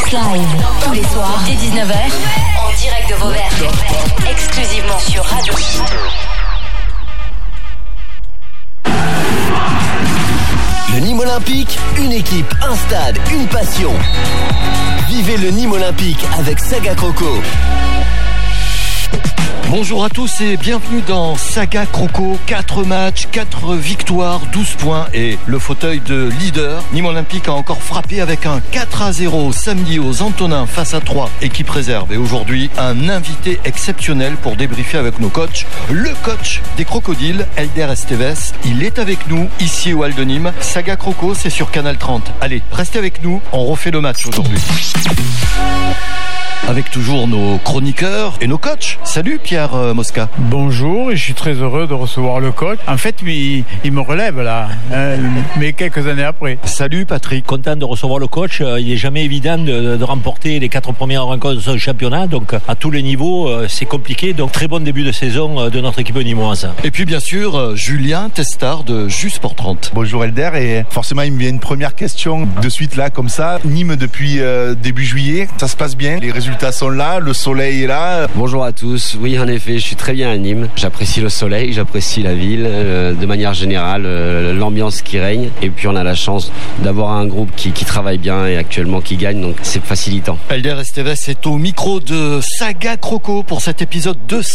Dance Live, tous les soirs, dès 19h, en direct de Vauvert, exclusivement sur Radio. Le Nîmes Olympique, une équipe, un stade, une passion. Vivez le Nîmes Olympique avec Saga Croco. Bonjour à tous et bienvenue dans Saga Croco. 4 matchs, 4 victoires, 12 points et le fauteuil de leader. Nîmes Olympique a encore frappé avec un 4-0 samedi aux Antonins face à 3, équipe réserve. Et aujourd'hui, un invité exceptionnel pour débriefer avec nos coachs. Le coach des Crocodiles, Elder Esteves. Il est avec nous ici au Hall de Nîmes. Saga Croco, c'est sur Canal 30. Allez, restez avec nous, on refait le match aujourd'hui. Avec toujours nos chroniqueurs et nos coachs. Salut Pierre Mosca. Bonjour, et je suis très heureux de recevoir le coach. En fait, il me relève là, mais quelques années après. Salut Patrick. Content de recevoir le coach. Il n'est jamais évident de remporter les 4 premières rencontres de ce championnat. Donc à tous les niveaux, c'est compliqué. Donc très bon début de saison de notre équipe nîmoise. Et puis bien sûr, Julien Testard de Juste Sport 30. Bonjour Elder, et forcément il me vient une première question de suite là comme ça. Nîmes depuis début juillet, ça se passe bien, les résultats sont là, le soleil est là. Bonjour à tous, oui en effet je suis très bien à Nîmes, j'apprécie le soleil, j'apprécie la ville, de manière générale l'ambiance qui règne, et puis on a la chance d'avoir un groupe qui travaille bien et actuellement qui gagne, donc c'est facilitant. Elder Esteves est au micro de Saga Croco pour cet épisode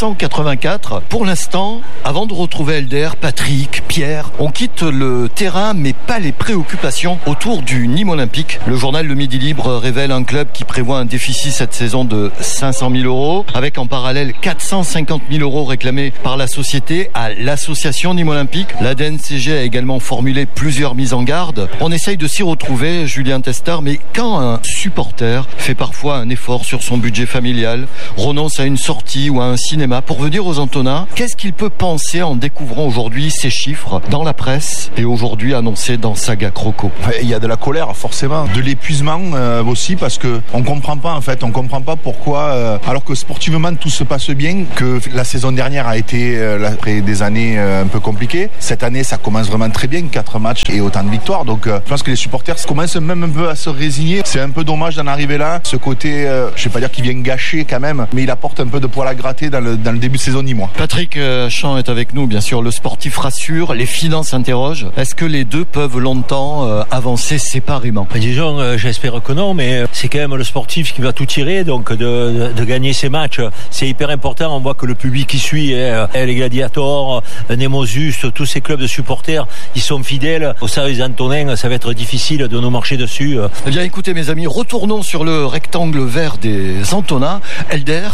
284. Pour l'instant, avant de retrouver Elder, Patrick, Pierre, on quitte le terrain mais pas les préoccupations autour du Nîmes Olympique. Le journal Le Midi Libre révèle un club qui prévoit un déficit cette saison de 500 000 euros, avec en parallèle 450 000 euros réclamés par la société à l'association Nîmes Olympique. La DNCG a également formulé plusieurs mises en garde. On essaye de s'y retrouver, Julien Testard, mais quand un supporter fait parfois un effort sur son budget familial, renonce à une sortie ou à un cinéma pour venir aux Antonins, qu'est-ce qu'il peut penser en découvrant aujourd'hui ces chiffres dans la presse et aujourd'hui annoncés dans Saga Croco? Il y a de la colère forcément, de l'épuisement aussi, parce que on comprend pas en fait, on comprend pas pourquoi, alors que sportivement tout se passe bien, que la saison dernière a été après des années un peu compliquées. Cette année ça commence vraiment très bien, 4 matchs et autant de victoires, donc je pense que les supporters commencent même un peu à se résigner. C'est un peu dommage d'en arriver là, ce côté, je vais pas dire qu'il vient gâcher quand même, mais il apporte un peu de poil à gratter dans le début de saison nîmois. Patrick Champ est avec nous, bien sûr, le sportif rassure, les finances interrogent. Est-ce que les deux peuvent longtemps avancer séparément? Disons, j'espère que non, mais c'est quand même le sportif qui va tout tirer, donc de gagner ces matchs, c'est hyper important. On voit que le public qui suit, les Gladiators, Nemosus, tous ces clubs de supporters, ils sont fidèles. Au service Antonin, ça va être difficile de nous marcher dessus. Eh bien écoutez mes amis, retournons sur le rectangle vert des Antonins. Elder,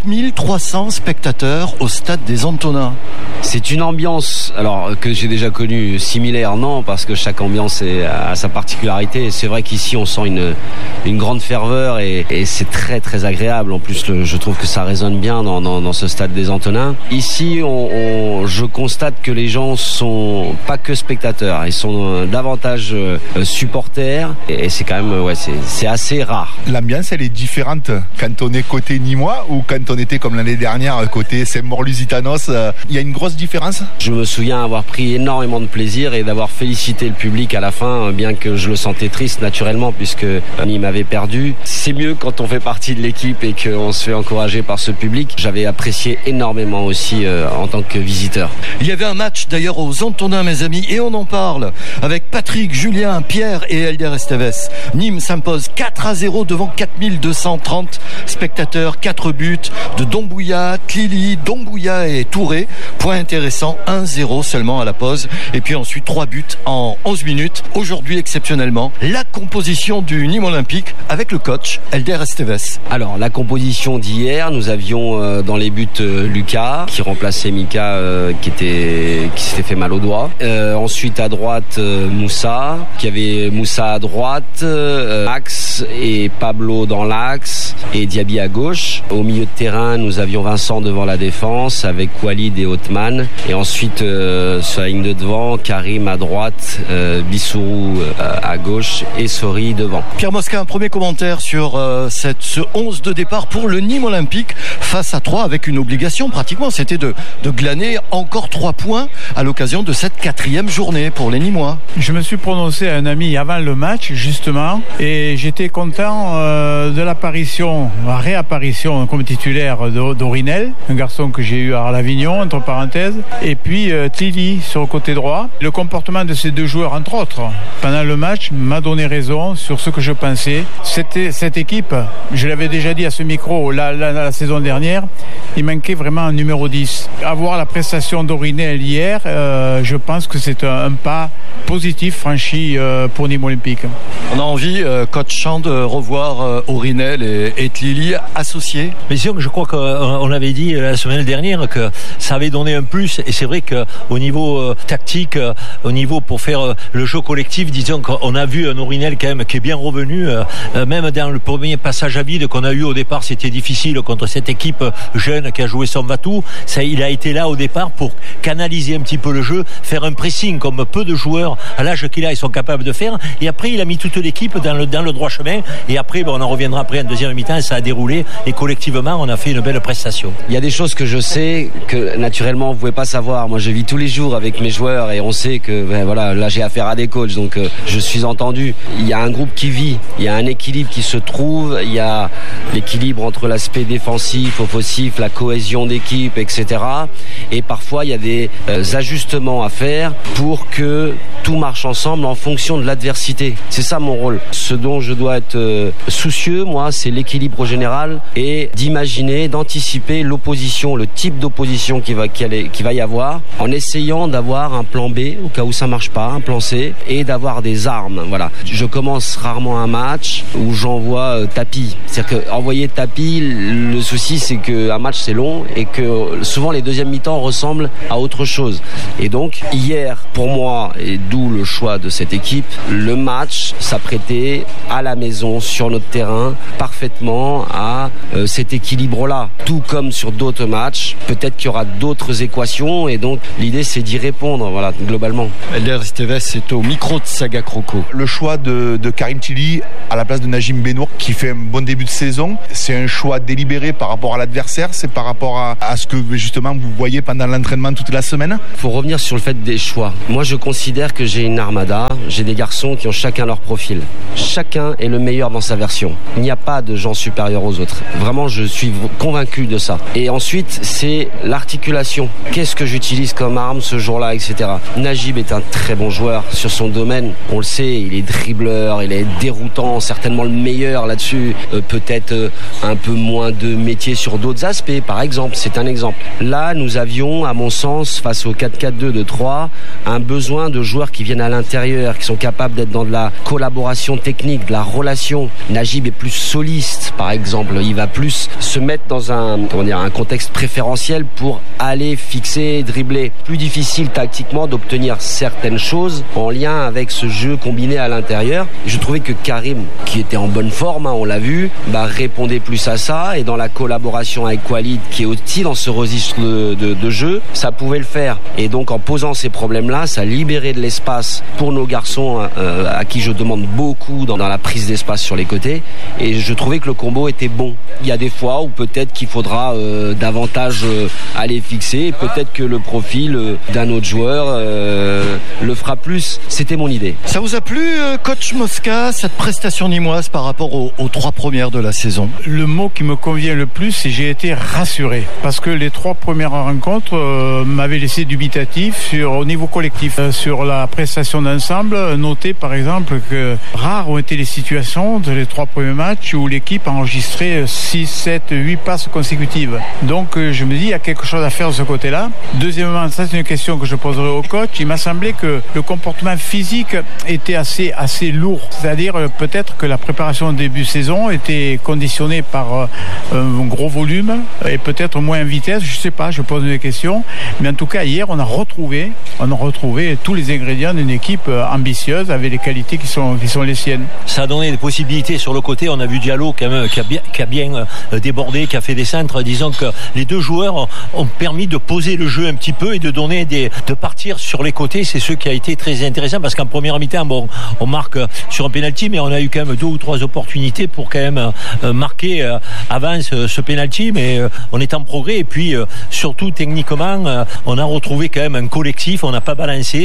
4300 spectateurs au stade des Antonins. C'est une ambiance, alors que j'ai déjà connue, similaire, non, parce que chaque ambiance a sa particularité. Et c'est vrai qu'ici on sent une grande ferveur et c'est très très agréable. En plus, je trouve que ça résonne bien dans ce stade des Antonins. Ici, je constate que les gens sont pas que spectateurs, ils sont davantage supporters, et c'est quand même, c'est assez rare. L'ambiance, elle est différente quand on est côté nîmois ou quand on était comme l'année dernière côté Saint-Maur-Lusitanos. Il y a une grosse différence. Je me souviens avoir pris énormément de plaisir et d'avoir félicité le public à la fin, bien que je le sentais triste naturellement puisque Nîmes avait perdu. C'est mieux quand on fait partie de l'équipe et qu'on se fait encourager par ce public. J'avais apprécié énormément aussi en tant que visiteur. Il y avait un match d'ailleurs aux Antonins mes amis, et on en parle avec Patrick, Julien, Pierre et Elder Esteves. Nîmes s'impose 4-0 devant 4230 spectateurs, 4 buts de Dombouya, Tlili, Dombouya et Touré. Point intéressant, 1-0 seulement à la pause, et puis ensuite 3 buts en 11 minutes. Aujourd'hui exceptionnellement, la composition du Nîmes Olympique avec le coach Elder Esteves. Alors la composition d'hier, nous avions dans les buts Lucas qui remplaçait Mika qui s'était fait mal au doigt. Ensuite à droite Moussa, qui avait Moussa à droite, Max et Pablo dans l'axe et Diaby à gauche. Au milieu de terrain, nous avions Vincent devant la défense avec Walid et Othman. Et ensuite sur la ligne de devant, Karim à droite, Bissourou à gauche et Sori devant. Pierre Mosca, premier commentaire sur ce 11 de départ pour le Nîmes Olympique face à 3 avec une obligation pratiquement, c'était de glaner encore 3 points à l'occasion de cette 4e journée pour les Nîmois. Je me suis prononcé à un ami avant le match justement et j'étais content de la réapparition comme titulaire d'Aurinel, un garçon que j'ai eu à Arles-Avignon entre parenthèses, et puis Tilly sur le côté droit. Le comportement de ces deux joueurs entre autres pendant le match m'a donné raison sur ce que je pensais. Cette équipe, je l'avais déjà dit à ce micro la saison dernière, il manquait vraiment un numéro 10. Avoir la prestation d'Aurinel hier, je pense que c'est un pas positif franchi pour Nîmes Olympique. On a envie, coach Champ, de revoir Aurinel et Tlili associés. Mais c'est sûr que je crois qu'on avait dit la semaine dernière que ça avait donné un plus, et c'est vrai qu'au niveau tactique, au niveau pour faire le jeu collectif, disons qu'on a vu un Aurinel quand même qui est bien revenu, même dans le premier passage à vide qu'on a eu au départ, c'était difficile contre cette équipe jeune qui a joué son Vatou. Il a été là au départ pour canaliser un petit peu le jeu, faire un pressing comme peu de joueurs à l'âge qu'il a ils sont capables de faire, et après il a mis toute l'équipe dans le droit chemin, et après on en reviendra après en deuxième mi-temps, et ça a déroulé, et collectivement on a fait une belle prestation. Il y a des choses que je sais que naturellement vous pouvez pas savoir. Moi je vis tous les jours avec mes joueurs et on sait que voilà, là j'ai affaire à des coachs, donc je suis entendu. Il y a un groupe qui vit, il y a un équilibre qui se trouve, il y a l'équilibre entre l'aspect défensif, offensif, la cohésion d'équipe, etc. Et parfois il y a des ajustements à faire pour que tout marche ensemble en fonction de l'adversité. C'est ça mon rôle. Ce dont je dois être soucieux, moi, c'est l'équilibre général et d'imaginer, d'anticiper l'opposition, le type d'opposition qui va y avoir, en essayant d'avoir un plan B au cas où ça marche pas, un plan C, et d'avoir des armes. Voilà. Je commence rarement un match où j'envoie tapis. C'est-à-dire que envoyer tapis, le souci c'est que un match c'est long et que souvent les deuxièmes mi-temps ressemblent à autre chose. Et donc hier, pour moi, et d'où le choix de cette équipe, le match s'apprêtait à la maison, sur notre terrain, parfaitement à cet équilibre-là. Tout comme sur d'autres matchs, peut-être qu'il y aura d'autres équations, et donc l'idée c'est d'y répondre, voilà, globalement. Elder Esteves est au micro de Saga Croco. Le choix de Karim Tilly à la place de Najim Benour, qui fait un bon début de saison, c'est un choix délibéré par rapport à l'adversaire, c'est par rapport à ce que justement vous voyez pendant l'entraînement toute la semaine? Il faut revenir sur le fait des choix. Moi je considère que j'ai une armada, j'ai des garçons qui ont chacun leur profil. Chacun est le meilleur dans sa version. Il n'y a pas de gens supérieurs aux autres. Vraiment, je suis convaincu de ça. Et ensuite, c'est l'articulation. Qu'est-ce que j'utilise comme arme ce jour-là, etc. Najib est un très bon joueur sur son domaine. On le sait, il est dribbleur, il est déroutant, certainement le meilleur là-dessus. Peut-être un peu moins de métier sur d'autres aspects, par exemple. C'est un exemple. Là, nous avions, à mon sens, face au 4-4-2 de 3, un besoin de joueurs qui viennent à l'intérieur, qui sont capables d'être dans de la collaboration technique, de la relation. Najib est plus soliste, par exemple. Il va plus se mettre dans un contexte préférentiel pour aller fixer, dribbler. Plus difficile tactiquement d'obtenir certaines choses en lien avec ce jeu combiné à l'intérieur. Et je trouvais que Karim, qui était en bonne forme, on l'a vu, répondait plus à ça, et dans la collaboration avec Walid, qui est aussi dans ce registre de jeu, ça pouvait le faire. Et donc en posant ces problèmes-là, ça libérait de l'espace pour nos garçons à qui je demande beaucoup dans la prise d'espace sur les côtés, et je trouvais que le combo était bon. Il y a des fois où peut-être qu'il faudra davantage aller fixer, et peut-être que le profil d'un autre joueur le fera plus. C'était mon idée. Ça vous a plu, coach Mosca, cette prestation nîmoise par rapport aux 3 premières de la saison? Le mot qui me convient le plus, c'est j'ai été rassuré, parce que les 3 premières rencontres m'avaient laissé dubitatif au niveau collectif, sur la prestation d'ensemble. Notez par exemple que rares ont été les situations de les 3 premiers matchs où l'équipe a enregistré 6, 7, 8 passes consécutives. Donc je me dis, il y a quelque chose à faire de ce côté-là. Deuxièmement, ça c'est une question que je poserai au coach. Il m'a semblé que le comportement physique était assez lourd. C'est-à-dire peut-être que la préparation au début de saison était conditionnée par un gros volume et peut-être moins en vitesse. Je sais pas, je pose une question. Mais en tout cas, hier, on a retrouvé tous les ingrédients d'une équipe ambitieuse avec les qualités qui sont les siennes. Ça a donné des possibilités sur le côté. On a vu Diallo qui a bien débordé, qui a fait des centres. Disons que les deux joueurs ont permis de poser le jeu un petit peu et de partir sur les côtés. C'est ce qui a été très intéressant, parce qu'en première mi-temps, on marque sur un penalty, mais on a eu quand quand même 2 ou 3 opportunités pour quand même marquer avant ce penalty, mais on est en progrès. Et puis surtout techniquement, on a retrouvé quand même un collectif. On n'a pas balancé,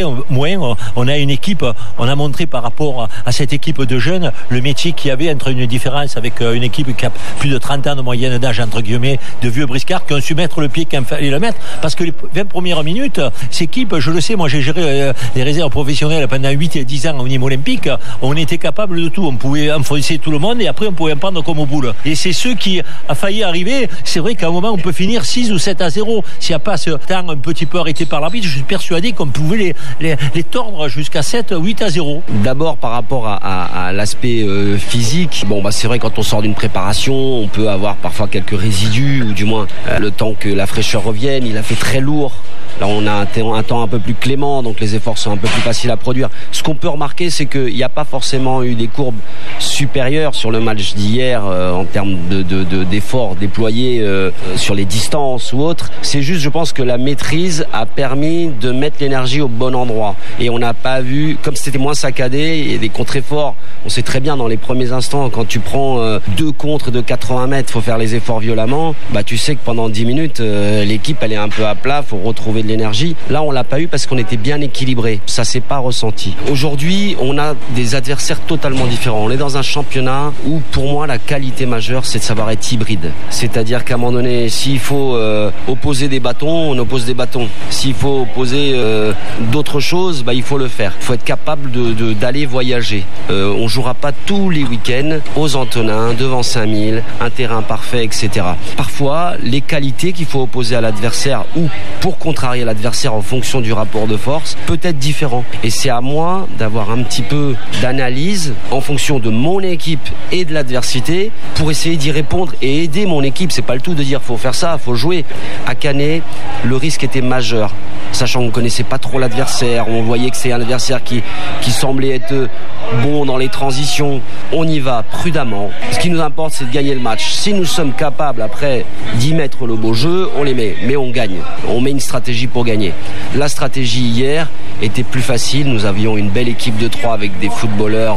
on a une équipe. On a montré par rapport à cette équipe de jeunes le métier qu'il y avait entre une différence avec une équipe qui a plus de 30 ans de moyenne d'âge, entre guillemets, de vieux briscards qui ont su mettre le pied quand il fallait le mettre. Parce que les 20 premières minutes, cette équipe, je le sais, moi j'ai géré les réserves professionnelles pendant 8 et 10 ans au niveau olympique, on était capable de tout. On pouvait enfoncer tout le monde et après on pouvait en prendre comme au boule. Et c'est ceux qui a failli arriver. C'est vrai qu'à un moment on peut finir 6 ou 7-0. S'il n'y a pas ce temps un petit peu arrêté par l'arbitre, je suis persuadé qu'on pouvait les tordre jusqu'à 7-8-0. D'abord par rapport à l'aspect physique, c'est vrai quand on sort d'une préparation, on peut avoir parfois quelques résidus ou du moins le temps que la fraîcheur revienne. Il a fait très lourd. Là, on a un temps un peu plus clément, donc les efforts sont un peu plus faciles à produire. Ce qu'on peut remarquer, c'est qu'il n'y a pas forcément eu des courbes supérieures sur le match d'hier en termes d'efforts déployés sur les distances ou autres. C'est juste, je pense que la maîtrise a permis de mettre l'énergie au bon endroit. Et on n'a pas vu, comme c'était moins saccadé, et des contre-efforts. On sait très bien dans les premiers instants, quand tu prends 2 contres de 80 mètres, il faut faire les efforts violemment. Tu sais que pendant 10 minutes, l'équipe elle est un peu à plat, il faut retrouver de l'énergie. Là, on l'a pas eu parce qu'on était bien équilibré. Ça s'est pas ressenti. Aujourd'hui, on a des adversaires totalement différents. On est dans un championnat où, pour moi, la qualité majeure, c'est de savoir être hybride. C'est-à-dire qu'à un moment donné, s'il faut opposer des bâtons, on oppose des bâtons. S'il faut opposer d'autres choses, il faut le faire. Il faut être capable d'aller voyager. On jouera pas tous les week-ends aux Antonins, devant 5000, un terrain parfait, etc. Parfois, les qualités qu'il faut opposer à l'adversaire ou pour contrarier l'adversaire en fonction du rapport de force peut être différent. Et c'est à moi d'avoir un petit peu d'analyse en fonction de mon équipe et de l'adversité pour essayer d'y répondre et aider mon équipe. C'est pas le tout de dire faut faire ça, faut jouer. À Canet, le risque était majeur. Sachant qu'on ne connaissait pas trop l'adversaire, on voyait que c'est un adversaire qui semblait être bon dans les transitions. On y va prudemment. Ce qui nous importe, c'est de gagner le match. Si nous sommes capables après d'y mettre le beau jeu, on les met. Mais on gagne. On met une stratégie pour gagner. La stratégie hier était plus facile. Nous avions une belle équipe de 3 avec des footballeurs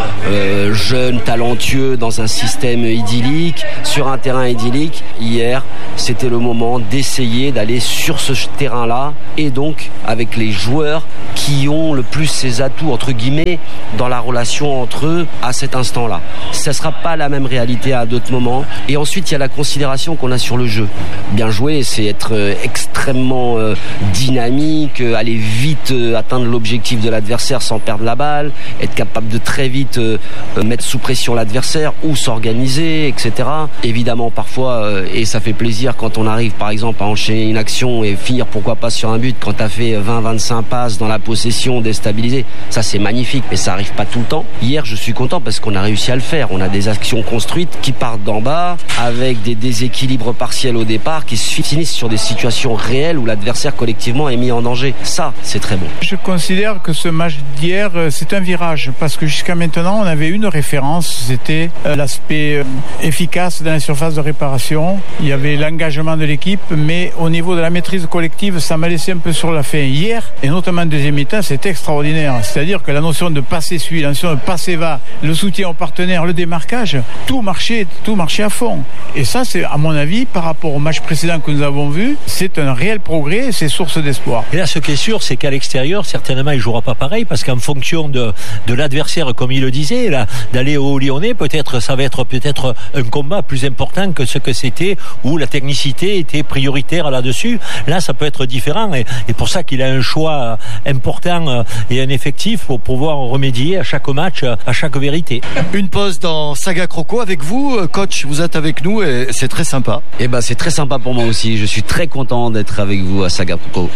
jeunes, talentueux, dans un système idyllique, sur un terrain idyllique. Hier, c'était le moment d'essayer d'aller sur ce terrain-là et donc avec les joueurs qui ont le plus ces atouts, entre guillemets, dans la relation entre eux à cet instant-là. Ça ne sera pas la même réalité à d'autres moments. Et ensuite, il y a la considération qu'on a sur le jeu. Bien jouer, c'est être extrêmement dynamique, aller vite atteindre l'objectif de l'adversaire sans perdre la balle, être capable de très vite mettre sous pression l'adversaire ou s'organiser, etc. Évidemment, parfois, et ça fait plaisir quand on arrive, par exemple, à enchaîner une action et finir, pourquoi pas, sur un but, quand tu as fait 20-25 passes dans la possession déstabilisée. Ça, c'est magnifique, mais ça arrive pas tout le temps. Hier, je suis content parce qu'on a réussi à le faire. On a des actions construites qui partent d'en bas, avec des déséquilibres partiels au départ, qui se finissent sur des situations réelles où l'adversaire collectivement est mis en danger. Ça, c'est très bon. Je considère que ce match d'hier, c'est un virage, parce que jusqu'à maintenant, on avait une référence, c'était l'aspect efficace dans la surface de réparation. Il y avait l'engagement de l'équipe, mais au niveau de la maîtrise collective, ça m'a laissé un peu sur la fin. Hier, et notamment en deuxième mi-temps, c'était extraordinaire. C'est-à-dire que la notion de passer celui, la notion de passer va, le soutien au partenaire, le démarquage, tout marchait à fond. Et ça, c'est, à mon avis, par rapport au match précédent que nous avons vu, c'est un réel progrès, c'est source d'espoir. Et là, ce qui est sûr, c'est qu'à l'extérieur, certainement, il ne jouera pas pareil, parce qu'en fonction de l'adversaire, comme il le disait, là, d'aller au Lyonnais, peut-être, ça va être peut-être un combat plus important que ce que c'était, où la technicité était prioritaire là-dessus. Là, ça peut être différent, et pour ça qu'il a un choix important et un effectif pour pouvoir remédier à chaque match, à chaque vérité. Une pause dans Saga Croco avec vous, coach, vous êtes avec nous et c'est très sympa. Eh ben, c'est très sympa pour moi aussi, je suis très content d'être avec vous à Saga Croco.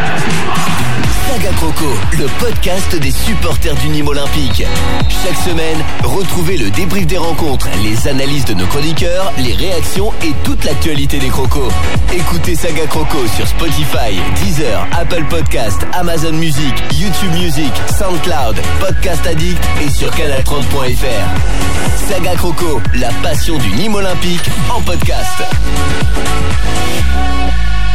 Saga Croco, le podcast des supporters du Nîmes Olympique. Chaque semaine, retrouvez le débrief des rencontres, les analyses de nos chroniqueurs, les réactions et toute l'actualité des Crocos. Écoutez Saga Croco sur Spotify, Deezer, Apple Podcast, Amazon Music, YouTube Music, SoundCloud, Podcast Addict et sur canal30.fr. Saga Croco, la passion du Nîmes Olympique en podcast.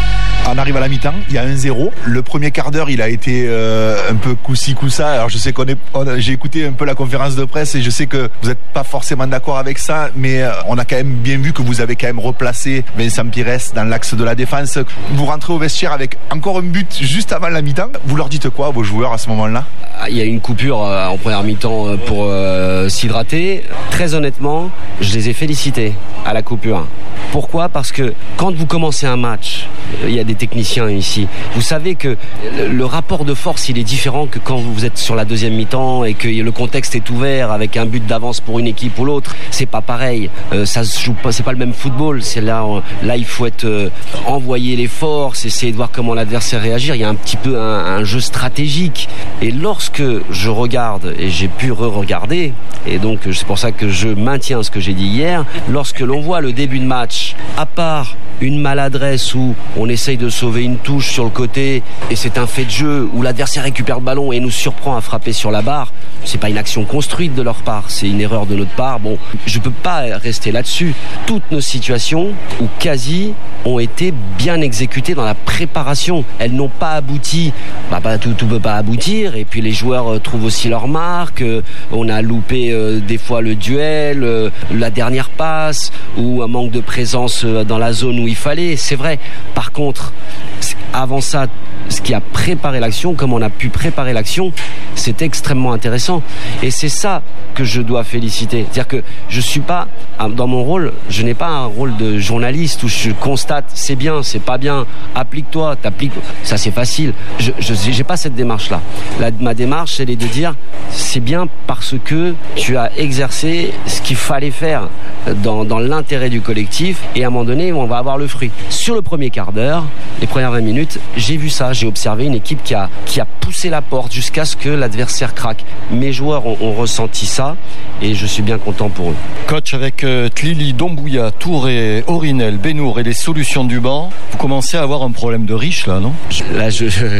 On arrive à la mi-temps, il y a 1-0. Le premier quart d'heure, il a été un peu coup-ci, coup-ça. Alors je sais j'ai écouté un peu la conférence de presse et je sais que vous n'êtes pas forcément d'accord avec ça, mais on a quand même bien vu que vous avez quand même replacé Vincent Pires dans l'axe de la défense. Vous rentrez au vestiaire avec encore un but juste avant la mi-temps. Vous leur dites quoi à vos joueurs à ce moment-là? Il y a une coupure en première mi-temps pour s'hydrater. Très honnêtement, je les ai félicités à la coupure. Pourquoi ? Parce que quand vous commencez un match, il y a des techniciens ici, vous savez que le rapport de force il est différent que quand vous êtes sur la deuxième mi-temps et que le contexte est ouvert avec un but d'avance pour une équipe ou l'autre. C'est pas pareil, ça se joue pas, c'est pas le même football. C'est là il faut être envoyer les forces, essayer de voir comment l'adversaire réagir. Il y a un petit peu un jeu stratégique. Et lorsque je regarde, et j'ai pu re-regarder, et donc c'est pour ça que je maintiens ce que j'ai dit hier, lorsque l'on voit le début de match, à part une maladresse où on essaye de sauver une touche sur le côté et c'est un fait de jeu où l'adversaire récupère le ballon et nous surprend à frapper sur la barre, c'est pas une action construite de leur part, c'est une erreur de notre part. Bon, je peux pas rester là-dessus. Toutes nos situations, ou quasi, ont été bien exécutées dans la préparation. Elles n'ont pas abouti. Tout peut pas aboutir. Et puis les joueurs trouvent aussi leur marque. On a loupé des fois le duel, la dernière passe, ou un manque de présence dans la zone où il fallait. C'est vrai. Par contre, avant ça, ce qui a préparé l'action, comme on a pu préparer l'action, c'est extrêmement intéressant. Et c'est ça que je dois féliciter. C'est-à-dire que je suis pas, dans mon rôle, je n'ai pas un rôle de journaliste où je constate c'est bien, c'est pas bien, applique-toi, t'appliques. Ça c'est facile. Je j'ai pas cette démarche-là. Ma démarche, elle est de dire c'est bien parce que tu as exercé ce qu'il fallait faire dans l'intérêt du collectif et à un moment donné, on va avoir le fruit. Sur le premier quart d'heure, les premières 20 minutes, j'ai vu ça. J'ai observé une équipe qui a poussé la porte jusqu'à ce que l'adversaire craque. Mes joueurs ont ressenti ça et je suis bien content pour eux. Coach, avec Tlili, Doumbouya, Touré, Orinel, Benour et les solutions du banc, vous commencez à avoir un problème de riche là, non ? Là,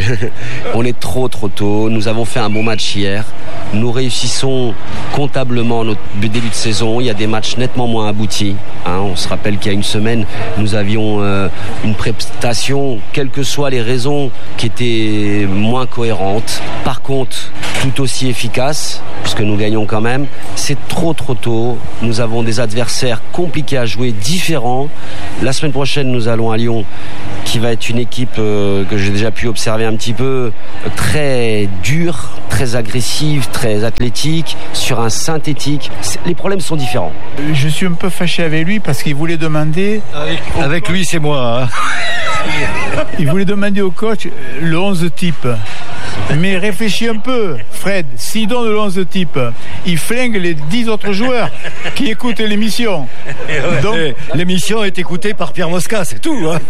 on est trop tôt. Nous avons fait un bon match hier. Nous réussissons comptablement notre début de saison. Il y a des matchs nettement moins aboutis. On se rappelle qu'il y a une semaine, nous avions une prestation, quelles que soient les raisons, qui était moins cohérente. Par contre, tout aussi efficace, puisque nous gagnons quand même. C'est trop tôt. Nous avons des adversaires compliqués à jouer, différents. La semaine prochaine, nous allons à Lyon, qui va être une équipe que j'ai déjà pu observer un petit peu, très dure, très agressive, très athlétique, sur un synthétique. Les problèmes sont différents. Je suis un peu fâché avec lui parce qu'il voulait demander... Avec lui, c'est moi. Il voulait demander au coach le 11 type. Mais réfléchis un peu, Fred, s'il donne le 11 type, il flingue les 10 autres joueurs qui écoutent l'émission. Donc, l'émission est écoutée par Pierre Mosca, c'est tout. Hein.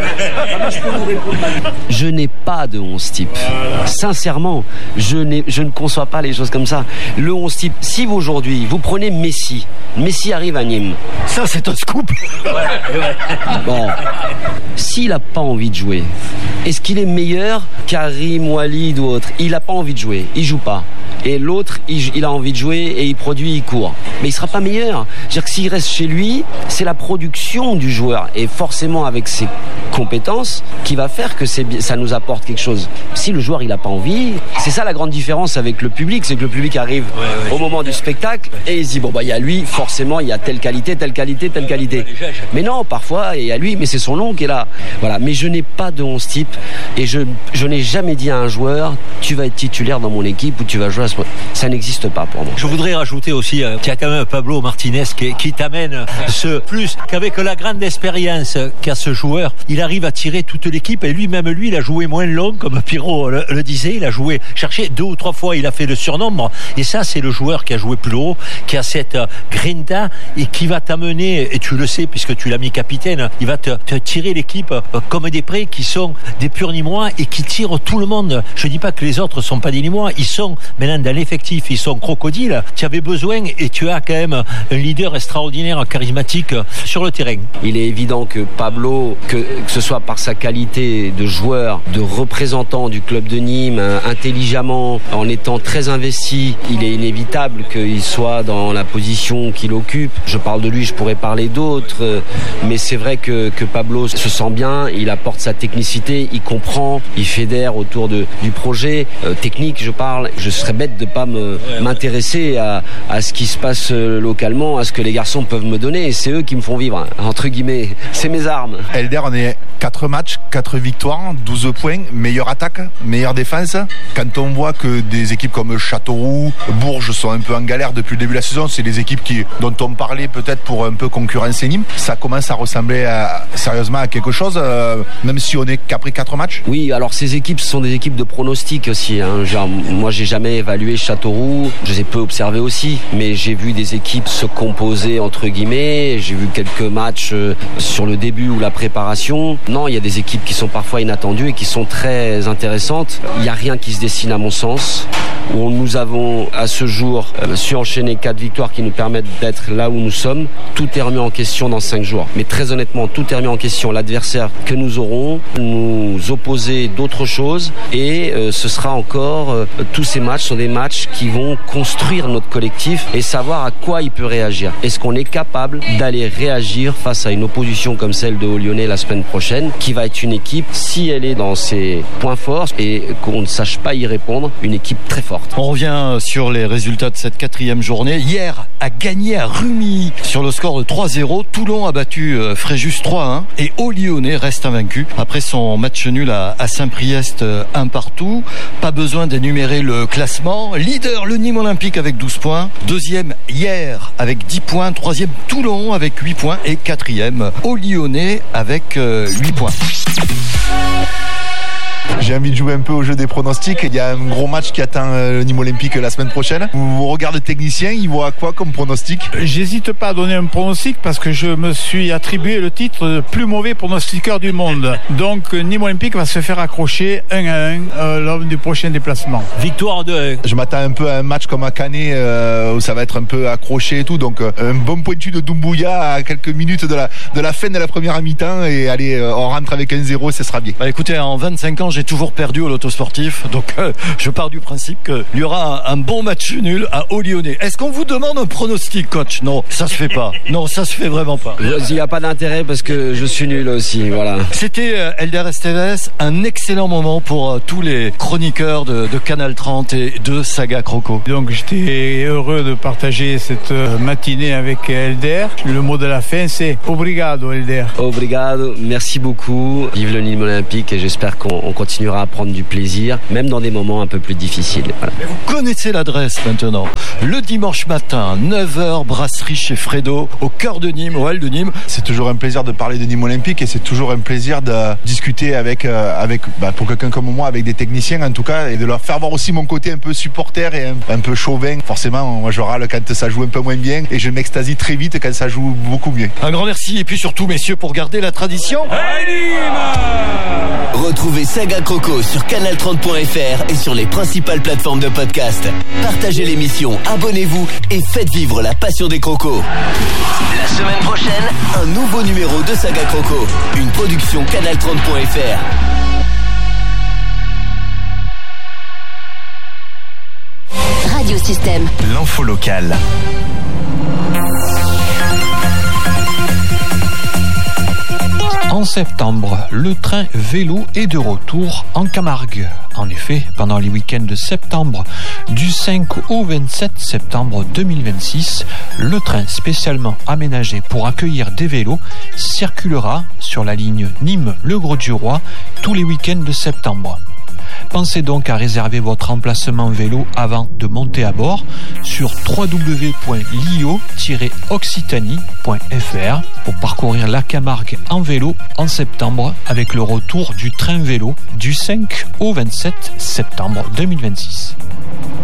Je n'ai pas de 11 type. Sincèrement, je ne conçois pas les choses comme ça. Le 11 type, si vous aujourd'hui, vous prenez Messi arrive à Nîmes. Ça, c'est un scoop. Bon, s'il n'a pas envie de jouer, est-ce qu'il est meilleur qu'Karim, Walid ou autre? Il n'a pas envie de jouer, il joue pas. Et l'autre, il a envie de jouer et il produit, il court. Mais il sera pas meilleur. C'est-à-dire que s'il reste chez lui, c'est la production du joueur et forcément avec ses compétences qui va faire que ça nous apporte quelque chose. Si le joueur il a pas envie, c'est ça la grande différence avec le public, c'est que le public arrive au moment du spectacle et il se dit il y a lui, forcément il y a telle qualité. Mais non, parfois il y a lui, mais c'est son nom qui est là. Voilà. Mais je n'ai pas de 11 type et je n'ai jamais dit à un joueur tu vas être titulaire dans mon équipe ou tu vas jouer à ce moment. Ça n'existe pas pour moi. Je voudrais rajouter aussi qu'il y a quand même Pablo Martinez qui t'amène ce plus qu'avec la grande expérience qu'a ce joueur, il arrive à tirer toute l'équipe et lui il a joué moins long comme Pierrot le disait, il a cherché 2 ou 3 fois, il a fait le surnombre et ça c'est le joueur qui a joué plus haut, qui a cette grinta et qui va t'amener, et tu le sais puisque tu l'as mis capitaine, il va te tirer l'équipe comme des prés qui sont des purs nîmois et qui tirent tout le monde. Je dis dis pas que les autres sont pas des Nîmois. Ils sont maintenant dans l'effectif, ils sont crocodiles. Tu avais besoin et tu as quand même un leader extraordinaire, charismatique sur le terrain. Il est évident que Pablo, que ce soit par sa qualité de joueur, de représentant du club de Nîmes, intelligemment, en étant très investi, il est inévitable qu'il soit dans la position qu'il occupe. Je parle de lui, je pourrais parler d'autres, mais c'est vrai que Pablo se sent bien, il apporte sa technicité, il comprend, il fédère autour du projet technique, je parle. Je serais bête de pas m'intéresser à ce qui se passe localement, à ce que les garçons peuvent me donner. C'est eux qui me font vivre, entre guillemets. C'est mes armes. Elder, on est 4 matchs, 4 victoires, 12 points, meilleure attaque, meilleure défense. Quand on voit que des équipes comme Châteauroux, Bourges sont un peu en galère depuis le début de la saison, c'est des équipes dont on parlait peut-être pour un peu concurrencer Nîmes, ça commence à ressembler sérieusement à quelque chose, même si on est qu'après 4 matchs. Oui, alors ces équipes sont des équipes de pronostic aussi. Genre, moi, j'ai jamais évalué Châteauroux, je les ai peu observés aussi, mais j'ai vu des équipes se composer entre guillemets. J'ai vu quelques matchs sur le début ou la préparation. Non, il y a des équipes qui sont parfois inattendues et qui sont très intéressantes. Il n'y a rien qui se dessine à mon sens. Où nous avons à ce jour su enchaîner 4 victoires qui nous permettent d'être là où nous sommes. Tout est remis en question dans 5 jours. Mais très honnêtement, tout est remis en question. L'adversaire que nous aurons, nous opposer d'autres choses et ce sera encore tous ces matchs sont des matchs qui vont construire notre collectif et savoir à quoi il peut réagir. Est-ce qu'on est capable d'aller réagir face à une opposition comme celle de Haut-Lyonnais la semaine prochaine, qui va être une équipe, si elle est dans ses points forts et qu'on ne sache pas y répondre, une équipe très forte. On revient sur les résultats de cette 4e journée. Hier, a gagné à Rumi sur le score de 3-0. Toulon a battu Fréjus 3-1 et Haut-Lyonnais reste invaincu après son match nul à Saint-Priest 1-1. Pas besoin d'énumérer le classement. Leader, le Nîmes Olympique avec 12 points. 2e, hier avec 10 points. 3e, Toulon avec 8 points. Et 4e, Haut-Lyonnais avec 8 points. J'ai envie de jouer un peu au jeu des pronostics. Il y a un gros match qui attend le Nîmes Olympique la semaine prochaine. Vous regardez le technicien, il voit quoi comme pronostic? J'hésite pas à donner un pronostic parce que je me suis attribué le titre de plus mauvais pronostiqueur du monde. Donc Nîmes Olympique va se faire accrocher 1-1 lors du prochain déplacement. Victoire de... Je m'attends un peu à un match comme à Canet où ça va être un peu accroché et tout. Donc un bon pointu de Doumbouya à quelques minutes de la fin de la première mi-temps et allez, on rentre avec 1-0, ce sera bien. Bah écoutez, en 25 ans, j'ai toujours perdu au loto sportif, donc je pars du principe qu'il y aura un bon match nul à Haut-Lyonnais. Est-ce qu'on vous demande un pronostic, coach? Non, ça se fait pas. Non, ça se fait vraiment pas. Il n'y a pas d'intérêt parce que je suis nul aussi, voilà. C'était Elder Esteves, un excellent moment pour tous les chroniqueurs de Canal 30 et de Saga Croco. Donc j'étais heureux de partager cette matinée avec Elder. Le mot de la fin, c'est obrigado, Elder. Obrigado, merci beaucoup. Vive le Nîmes Olympique et j'espère qu'on continuera à prendre du plaisir, même dans des moments un peu plus difficiles. Voilà. Vous connaissez l'adresse maintenant. Le dimanche matin, 9h, brasserie chez Fredo, au cœur de Nîmes, au hall de Nîmes. C'est toujours un plaisir de parler de Nîmes Olympique et c'est toujours un plaisir de discuter avec pour quelqu'un comme moi, avec des techniciens en tout cas, et de leur faire voir aussi mon côté un peu supporter et un peu chauvin. Forcément, moi je râle quand ça joue un peu moins bien et je m'extasie très vite quand ça joue beaucoup mieux. Un grand merci et puis surtout messieurs pour garder la tradition. Retrouvez Saga Croco sur canal30.fr et sur les principales plateformes de podcast. Partagez l'émission, abonnez-vous et faites vivre la passion des crocos. La semaine prochaine, un nouveau numéro de Saga Croco, une production canal30.fr. Radio Système. L'info locale. En septembre, le train vélo est de retour en Camargue. En effet, pendant les week-ends de septembre, du 5 au 27 septembre 2026, le train spécialement aménagé pour accueillir des vélos circulera sur la ligne Nîmes-Le Grau-du-Roi tous les week-ends de septembre. Pensez donc à réserver votre emplacement vélo avant de monter à bord sur www.lio-occitanie.fr pour parcourir la Camargue en vélo en septembre avec le retour du train vélo du 5 au 27 septembre 2026.